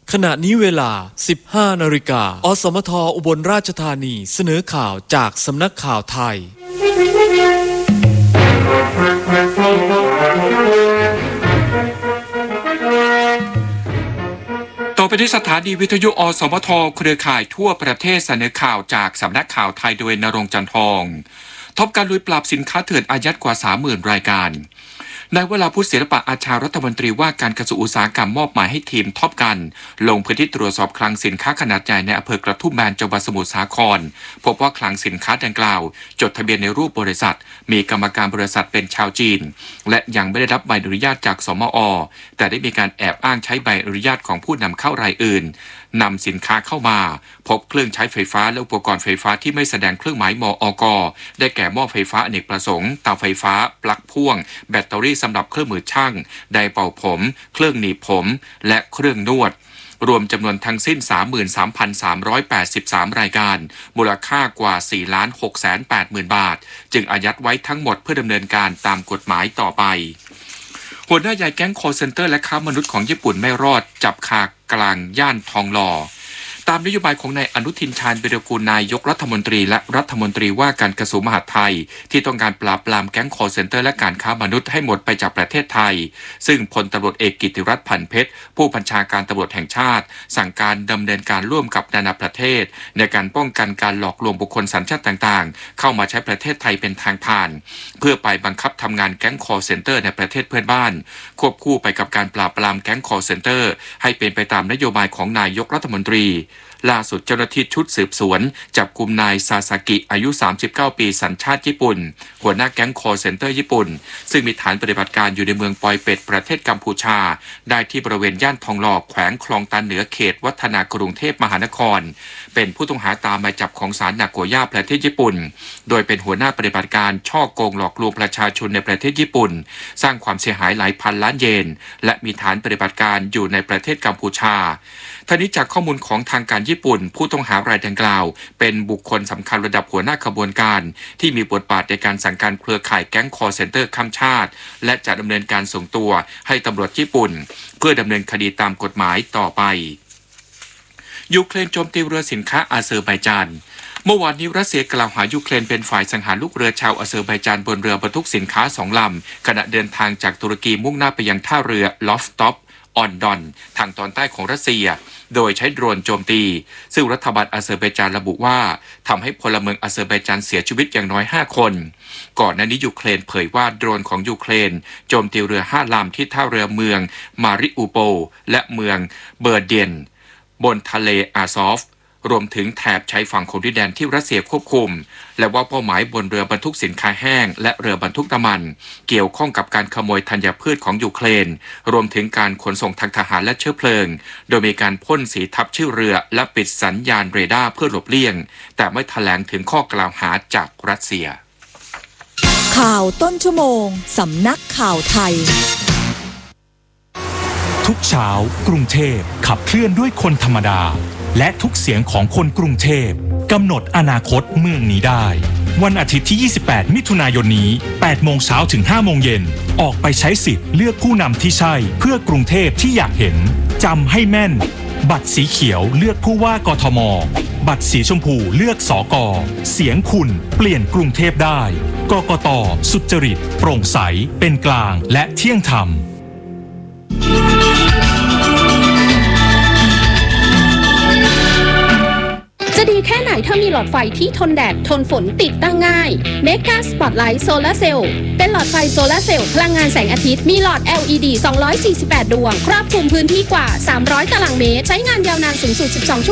ขณะนี้เวลา 15 นาฬิกา อสมท อุบลราชธานีเสนอข่าวจากสำนักข่าวไทยต่อไปที่สถานีวิทยุอสมทเครือข่ายทั่วประเทศเสนอข่าวจากสำนักข่าวไทยโดยณรงค์ จันทอง ทบการลุยปราบสินค้าเถื่อนอายัดกว่า 30,000 รายการนายวราพุทธศิลปะอาชารัฐมนตรีว่าการกระทรวงอุตสาหกรรมมอบหมายให้ทีมท็อปกันลงพื้นที่ตรวจสอบคลังสินค้าขนาดใหญ่ในอำเภอกระทุ่มแบนจังหวัดสมุทรสาครพบว่าคลังสินค้าดังกล่าวจดทะเบียนในรูปบริษัทมีกรรมการบริษัทเป็นชาวจีนและยังไม่ได้รับใบอนุญาตจากสมอ.แต่ได้มีการแอบอ้างใช้ใบอนุญาตของผู้นำเข้ารายอื่นนำสินค้าเข้ามาพบเครื่องใช้ไฟฟ้าและอุปกรณ์ไฟฟ้าที่ไม่แสดงเครื่องหมายมอก.ได้แก่หม้อไฟฟ้าอเนกประสงค์เตาไฟฟ้าปลั๊กพ่วงแบตเตอรี่สำหรับเครื่องมือช่างไดร์เป่าผมเครื่องหนีบผมและเครื่องนวดรวมจำนวนทั้งสิ้น 33,383 รายการมูลค่ากว่า 4,680,000 บาทจึงอายัดไว้ทั้งหมดเพื่อดำเนินการตามกฎหมายต่อไปหัวหน้าใหญ่แก๊งคอลเซ็นเตอร์และค้ามนุษย์ของญี่ปุ่นไม่รอดจับคากลางย่านทองหล่อตามนโยบายของนายอนุทินชาญวิรากูลนายกรัฐมนตรีและรัฐมนตรีว่าการกระทรวงมหาดไทยที่ต้องการปราบปรามแก๊งคอลเซ็นเตอร์และการค้ามนุษย์ให้หมดไปจากประเทศไทยซึ่งพลตำรวจเอกกิติรัตน์ พันเพชรผู้บัญชาการตำรวจแห่งชาติสั่งการดำเนินการร่วมกับนานาประเทศในการป้องกันการหลอกลวงบุคคลสัญชาติต่างๆเข้ามาใช้ประเทศไทยเป็นทางผ่านเพื่อไปบังคับทำงานแก๊งคอลเซ็นเตอร์ในประเทศเพื่อนบ้านควบคู่ไปกับการปราบปรามแก๊งคอลเซ็นเตอร์ให้เป็นไปตามนโยบายของนายกรัฐมนตรีล่าสุดเจ้าหน้าที่ชุดสืบสวนจับกุมนายซาซากิอายุ39 ปีสัญชาติญี่ปุ่นหัวหน้าแก๊งคอลเซ็นเตอร์ญี่ปุ่นซึ่งมีฐานปฏิบัติการอยู่ในเมืองปอยเป็ดประเทศกัมพูชาได้ที่บริเวณย่านทองหล่อแขวงคลองตันเหนือเขตวัฒนากรุงเทพมหานครเป็นผู้ต้องหาตามหมายจับของศาลนาโกย่าประเทศญี่ปุ่นโดยเป็นหัวหน้าปฏิบัติการช่อโกงหลอกลวงประชาชนในประเทศญี่ปุ่นสร้างความเสียหายหลายพันล้านเยนและมีฐานปฏิบัติการอยู่ในประเทศกัมพูชาทั้งนี้จากข้อมูลของทางการญี่ปุ่นผู้ต้องหารายดังกล่าวเป็นบุคคลสำคัญระดับหัวหน้าขบวนการที่มีบทบาทในการสั่งการเครือข่ายแก๊งคอลเซ็นเตอร์ข้ามชาติและจะดำเนินการส่งตัวให้ตำรวจญี่ปุ่นเพื่อดำเนินคดีตามกฎหมายต่อไปยูเครนโจมตีเรือสินค้าอาเซอร์ไบจานเมื่อวานนี้รัสเซียกล่าวหายูเครนเป็นฝ่ายสังหารลูกเรือชาวอาเซอร์ไบจานบนเรือบรรทุกสินค้า2 ลำขณะเดินทางจากตุรกีมุ่งหน้าไปยังท่าเรือลอฟต็อปออนดอนทางตอนใต้ของรัสเซียโดยใช้โดรนโจมตีซึ่งรัฐบาลอาเซอร์ไบจานระบุว่าทำให้พลเมืองอาเซอร์ไบจานเสียชีวิตอย่างน้อย5 คนก่อนหน้านี้ยูเครนเผยว่าโดรนของยูเครนโจมตีเรือ5 ลำที่ท่าเรือเมืองมาริอูโปและเมืองเบอร์เดียนบนทะเลอาซอฟรวมถึงแถบชายฝั่งของดินแดนที่รัสเซียควบคุมและว่าเป้าหมายบนเรือบรรทุกสินค้าแห้งและเรือบรรทุกน้ำมันเกี่ยวข้องกับการขโมยธัญพืชของยูเครนรวมถึงการขนส่งทางทหารและเชื้อเพลิงโดยมีการพ่นสีทับชื่อเรือและปิดสัญญาณเรดาร์เพื่อหลบเลี่ยงแต่ไม่แถลงถึงข้อกล่าวหาจากรัสเซียข่าวต้นชั่วโมงสำนักข่าวไทยทุกเช้ากรุงเทพขับเคลื่อนด้วยคนธรรมดาและทุกเสียงของคนกรุงเทพกำหนดอนาคตเมืองนี้ได้วันอาทิตย์ที่ 28 มิถุนายนนี้ 8 โมงเช้าถึง 5 โมงเย็นออกไปใช้สิทธิ์เลือกผู้นำที่ใช่เพื่อกรุงเทพที่อยากเห็นจำให้แม่นบัตรสีเขียวเลือกผู้ว่ากทม.บัตรสีชมพูเลือกสก.เสียงคุณเปลี่ยนกรุงเทพได้กกต.สุจริตโปร่งใสเป็นกลางและเที่ยงธรรมจะดีแค่ไหนถ้ามีหลอดไฟที่ทนแดดทนฝนติดตั้งง่าย Mega Spotlight Solar Cell เป็นหลอดไฟโซลาร์เซลล์พลังงานแสงอาทิตย์มีหลอด LED 248 ดวงครอบคลุมพื้นที่กว่า300 ตารางเมตรใช้งานยาวนานสูงสุด12 ชั่วโมง